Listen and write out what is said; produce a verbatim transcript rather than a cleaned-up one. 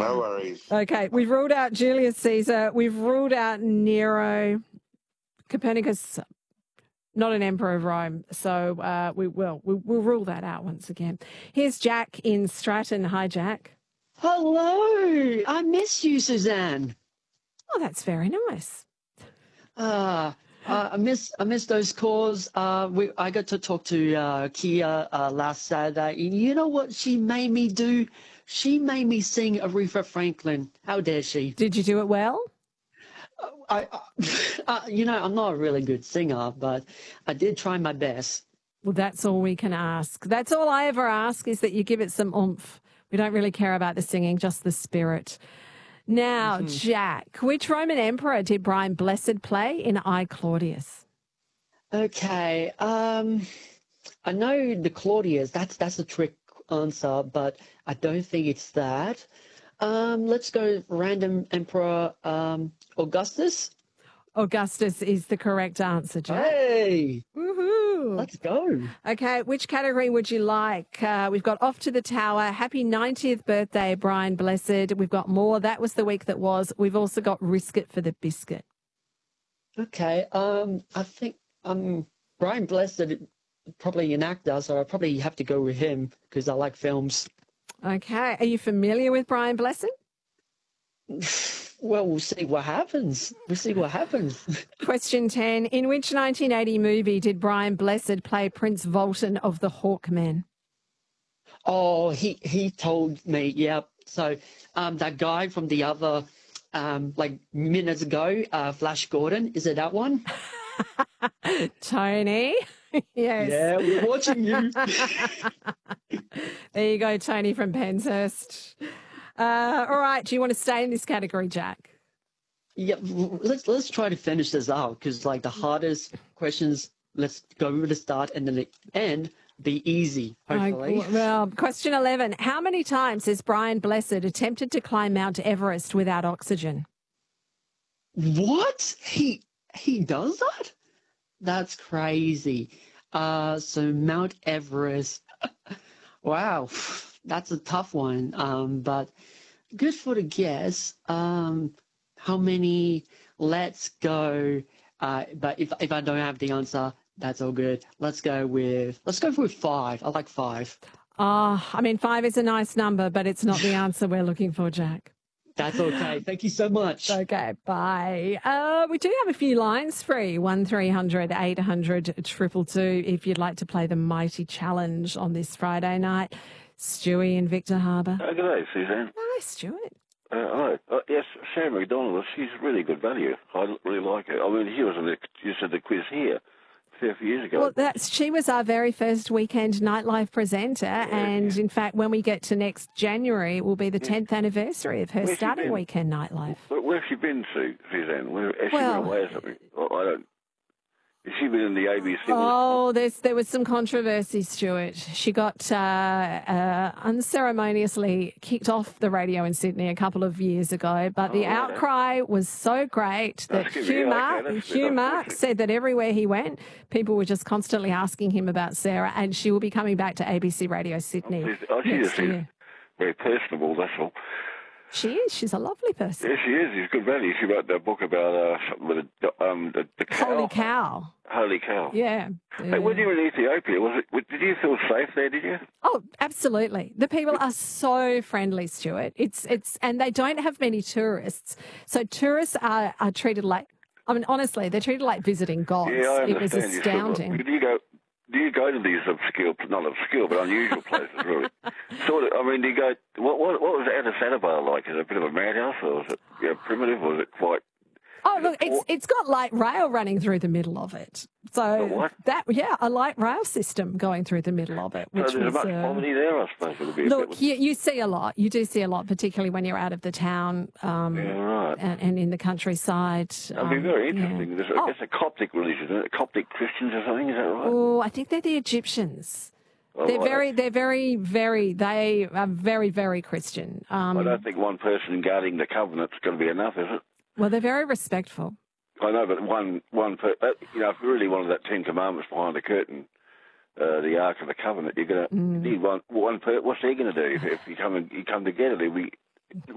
No worries. Okay, we've ruled out Julius Caesar. We've ruled out Nero. Copernicus, not an emperor of Rome. So uh, we will. We, we'll rule that out once again. Here's Jack in Stratton. Hi, Jack. Hello. I miss you, Suzanne. Oh, that's very nice. Uh, uh, I miss I miss those calls. Uh, we I got to talk to uh, Kia uh, last Saturday, and you know what she made me do? She made me sing Aretha Franklin. How dare she? Did you do it well? I, I uh, you know, I'm not a really good singer, but I did try my best. Well, that's all we can ask. That's all I ever ask is that you give it some oomph. We don't really care about the singing, just the spirit. Now, mm-hmm. Jack, which Roman emperor did Brian Blessed play in I, Claudius? Okay, um, I know the Claudius. That's that's a trick answer, but I don't think it's that. Um, let's go random emperor um, Augustus. Augustus is the correct answer, Jack. Hey! Woohoo! Let's go. Okay, which category would you like? Uh, we've got Off to the Tower, Happy ninetieth Birthday, Brian Blessed. We've got more. That was the week that was. We've also got Risk It for the Biscuit. Okay, um, I think um, Brian Blessed, probably an actor, so I probably have to go with him because I like films. Okay, are you familiar with Brian Blessed? Well, we'll see what happens. We'll see what happens. Question ten. In which nineteen eighty movie did Brian Blessed play Prince Volton of the Hawkmen? Oh, he, he told me, yeah. So um, that guy from the other, um, like, minutes ago, uh, Flash Gordon, is it that one? Tony. Yes. Yeah, we're watching you. There you go, Tony from Penshurst. Uh, all right, do you want to stay in this category, Jack? Yeah, let's let's try to finish this out because, like, the hardest questions, let's go with the start and then the end be easy, hopefully. Uh, well, question eleven. How many times has Brian Blessed attempted to climb Mount Everest without oxygen? What? He he does that? That's crazy. Uh, so Mount Everest. Wow, that's a tough one. Um, but good for the guess. Um, how many? Let's go. Uh, but if if I don't have the answer, that's all good. Let's go with let's go with five. I like five. Ah, uh, I mean, five is a nice number, but it's not the answer we're looking for, Jack. That's okay. Thank you so much. Okay, bye. Uh, we do have a few lines free. one three hundred eight hundred two two two if you'd like to play the Mighty Challenge on this Friday night. Stewie in Victor Harbour. Oh, good day, Suzanne. Hi, Stuart. Uh, hello. Uh, yes, Sarah McDonald, she's really good value. I really like her. I mean, she was on the, you said the quiz here a fair few years ago. Well, that's, she was our very first weekend nightlife presenter, yeah, and yeah. in fact, when we get to next January, it will be the tenth yeah. anniversary of her Where's starting weekend nightlife. Where, where has she been to, Suzanne? Where, has well, she been away or something? Well, I don't... Has she been in the A B C? Oh, there's, there was some controversy, Stuart. She got uh, uh, unceremoniously kicked off the radio in Sydney a couple of years ago, but the oh, outcry yeah. was so great that Hugh Mark, okay. Hugh Mark said that everywhere he went, people were just constantly asking him about Sarah, and she will be coming back to A B C Radio Sydney oh, she next is, year. Very personable, that's all. She is. She's a lovely person. Yeah, she is. She's good value. She wrote that book about uh, something with the, um, the, the cow. Holy cow. Holy cow. Yeah. yeah. Hey, when you were in Ethiopia, was it? Did you feel safe there, did you? Oh, absolutely. The people are so friendly, Stuart. It's it's and they don't have many tourists. So tourists are, are treated like, I mean, honestly, they're treated like visiting gods. Yeah, I understand. It was astounding. You, you go... Do you go to these obscure, not obscure, but unusual places, really? Sort of, I mean, do you go, what, what, what was Addis Ababa like? Is it a bit of a madhouse, or was it you know, primitive, or was it quite... Oh, look, it's it's got light rail running through the middle of it. So what? that, yeah, a light rail system going through the middle of it. Which so there's was, much uh, poverty there, I suppose. It'll be look, you, you see a lot. You do see a lot, particularly when you're out of the town um, yeah, right. and, and in the countryside. That'd um, be very interesting. Yeah. There's a, oh. It's a Coptic religion, isn't it? Coptic Christians or something, is that right? Oh, I think they're the Egyptians. Oh, they're right. very, they're very, very, they are very, very Christian. Um, I don't think one person guarding the covenant's going to be enough, is it? Well, they're very respectful. I know, but one, one, per, you know, if you really wanted that Ten Commandments behind the curtain, uh, the Ark of the Covenant, you're going to mm. need one, one per, what's he going to do if, if you come and you come together? There'll be